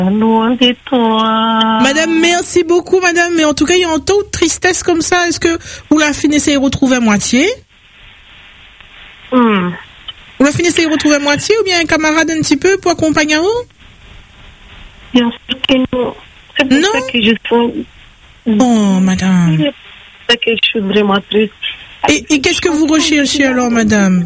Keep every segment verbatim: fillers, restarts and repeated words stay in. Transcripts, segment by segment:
loin de toi. Madame, merci beaucoup, madame. Mais en tout cas, il y a un taux de tristesse comme ça. Est-ce que vous la finissez de retrouver à moitié? Hmm. Vous la finissez de retrouver à moitié ou bien un camarade un petit peu pour accompagner vous? Bien sûr que non. C'est pour Non. ça que je suis... Oh, madame. C'est pour ça que je suis vraiment triste. Et, et qu'est-ce que vous recherchez alors, madame?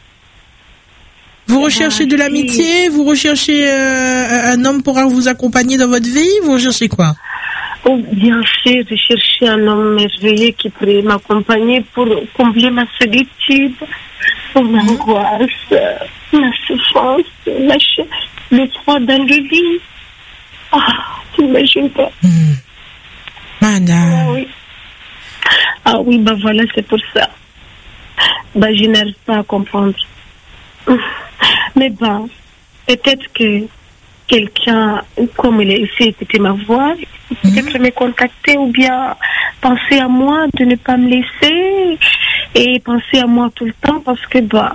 Vous recherchez de l'amitié? Vous recherchez euh, un homme pour vous accompagner dans votre vie? Vous recherchez quoi? Oh, bien sûr, je cherchais un homme merveilleux qui pourrait m'accompagner pour combler ma solitude, mon angoisse, ma souffrance, la ch- le froid dans le lit. Ah, tu n'imagines pas. Mmh. Madame. Ah oui. Ah oui, bah voilà, c'est pour ça. Bah, je n'arrive pas à comprendre. Mais bah, peut-être que quelqu'un, comme il a essayé d'écouter ma voix, peut-être me contacter ou bien penser à moi, de ne pas me laisser et penser à moi tout le temps parce que bah,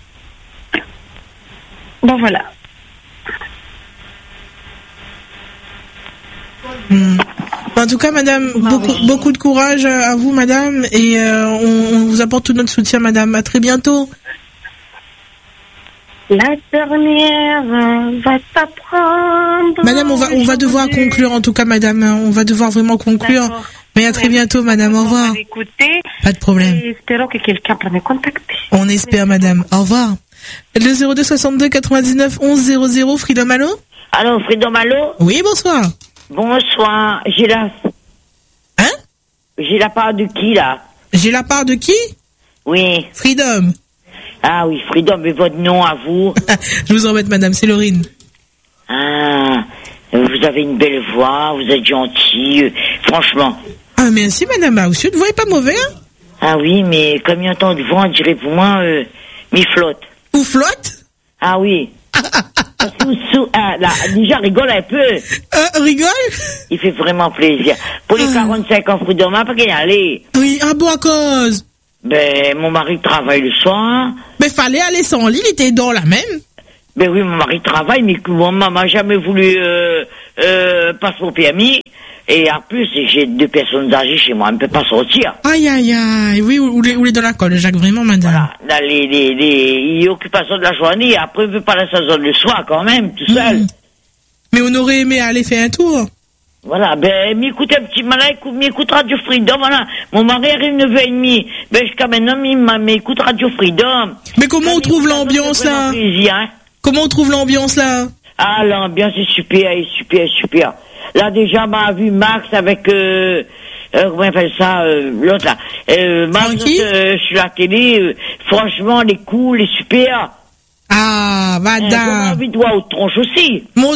bah voilà. Mmh. En tout cas, madame, Bah beaucoup, oui. beaucoup de courage à vous, madame, et euh, on, on vous apporte tout notre soutien, madame. À très bientôt. La dernière va t'apprendre. Madame, on va, on va devoir conclure, en tout cas, madame. On va devoir vraiment conclure. D'accord. Mais à très bientôt, madame. Au revoir. Écoutez, Pas de problème. et espérons que quelqu'un peut me contacter. On espère, madame. Au revoir. Le zéro deux soixante-deux quatre-vingt-dix-neuf onze zéro zéro, Freedom, allô? Allô, Freedom, allô? Oui, bonsoir. Bonsoir. J'ai la... Hein? J'ai la part de qui, là? J'ai la part de qui? Oui. Freedom. Ah oui, Freedom, mais votre nom à vous? Je vous embête, madame, c'est Laurine. Ah, vous avez une belle voix, vous êtes gentille, franchement. Ah, merci, madame. Ah, aussi, vous voyez pas mauvais, hein? Ah oui, mais comme il y a tant de vent, on dirait pour moi, euh, mi flotte. Ou flotte? Ah oui. sous, sous, ah, là, déjà, rigole un peu. Euh, rigole? Il fait vraiment plaisir. Pour les quarante-cinq ans, Freedom, pas qu'y aller. Oui, ah bon, à cause. Ben, mon mari travaille le soir. Mais fallait aller sans lit, il était dans la même. Ben oui, mon mari travaille, mais que mon maman n'a jamais voulu euh, euh, passer au permis. Et en plus, j'ai deux personnes âgées chez moi, elle ne peut pas sortir. Aïe, aïe, aïe. Oui, ou est dans la colle, Jacques, vraiment, madame. Voilà, dans les, les, les, les occupations de la journée, après, il ne peut pas la saison le soir quand même, tout seul. Mmh. Mais on aurait aimé aller faire un tour. Voilà, ben, m'écoute un petit malin, m'écoute Radio Freedom, voilà. Mon mari arrive neuf heures trente, ben, jusqu'à maintenant, m'écoute Radio Freedom. Mais comment on trouve l'ambiance, là? Plaisir, hein? Comment on trouve l'ambiance, là? Ah, l'ambiance est super, est super, super. Là, déjà, m'a vu Max avec, euh, euh, comment on appelle ça, euh, l'autre, là. Euh, Max, euh, sur la télé, euh, franchement, les cool, les super. Ah, madame. J'ai envie de voir au tronche aussi. Mon,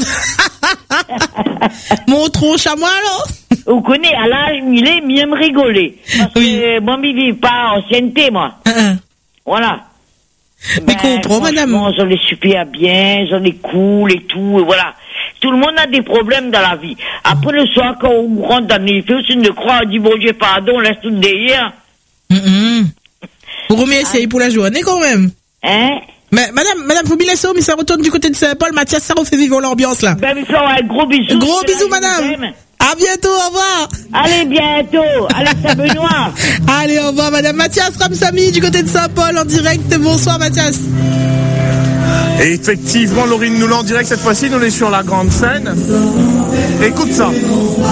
Mon tronche à moi, alors? Vous connaissez, à l'âge, il est, il aime rigoler. Parce oui. que, moi, je vis pas ancienneté, moi. Uh-uh. Voilà. Mais ben, comprends, madame. Ils ont les super bien, ils ont les cool et tout, et voilà. Tout le monde a des problèmes dans la vie. Après le soir, quand on rentre dans les feux, c'est de croire, on dit, bon Dieu, pardon, on laisse tout derrière. Mm-mm. Vous remerciez pour la journée, quand même. Hein? Mais, madame, madame, faut bien laisser, mais ça retourne du côté de Saint-Paul. Mathias, ça refait vivre l'ambiance, là. Ben, il faut un gros bisou. Gros bisous, madame. À bientôt, au revoir. Allez, bientôt. Allez, Saint-Benoît. Allez, au revoir, madame. Mathias Ramsamy, du côté de Saint-Paul, en direct. Bonsoir, Mathias. Et effectivement, Laurine nous l'a en direct cette fois-ci, nous on est sur la grande scène. Écoute ça.